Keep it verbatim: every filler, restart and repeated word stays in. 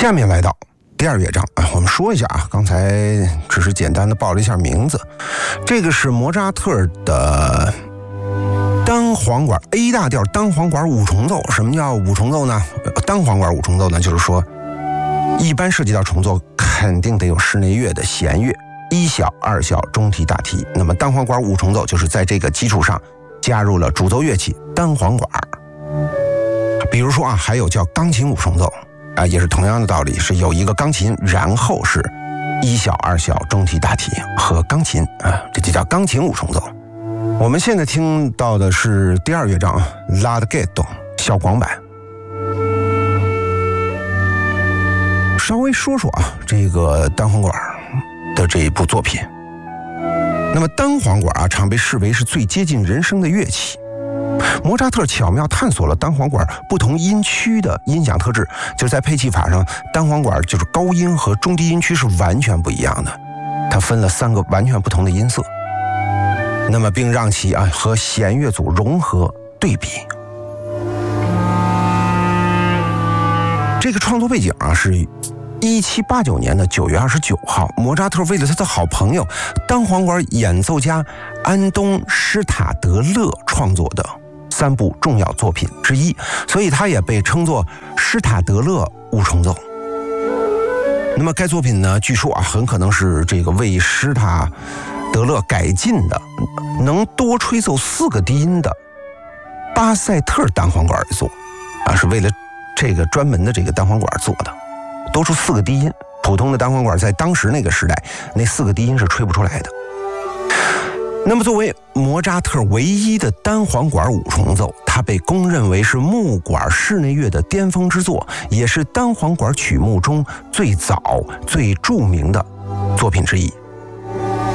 下面来到第二乐章啊，我们说一下啊，刚才只是简单的报了一下名字。这个是莫扎特的单簧管 A 大调单簧管五重奏。什么叫五重奏呢？单簧管五重奏呢，就是说一般涉及到重奏肯定得有室内乐的弦乐，一小、二小、中提、大提。那么单簧管五重奏就是在这个基础上加入了主奏乐器单簧管。比如说啊，还有叫钢琴五重奏啊，也是同样的道理，是有一个钢琴，然后是一小、二小、中提、大提和钢琴啊，这就叫钢琴五重奏。我们现在听到的是第二乐章 Larghetto 小广版。稍微说说啊，这个单簧管的这一部作品。那么单簧管啊，常被视为是最接近人声的乐器。莫扎特巧妙探索了单簧管不同音区的音响特质，就是在配器法上，单簧管就是高音和中低音区是完全不一样的，它分了三个完全不同的音色。那么并让其啊和弦乐组融合对比。这个创作背景啊是一七八九年的九月二十九号，莫扎特为了他的好朋友单簧管演奏家安东施塔德勒创作的三部重要作品之一，所以他也被称作施塔德勒五重奏。那么该作品呢，据说啊很可能是这个为施塔德勒改进的能多吹奏四个低音的巴塞特单簧管而做啊，是为了这个专门的这个单簧管做的，多出四个低音。普通的单簧管在当时那个时代，那四个低音是吹不出来的。那么作为莫扎特唯一的单簧管五重奏，它被公认为是木管室内乐的巅峰之作，也是单簧管曲目中最早最著名的作品之一。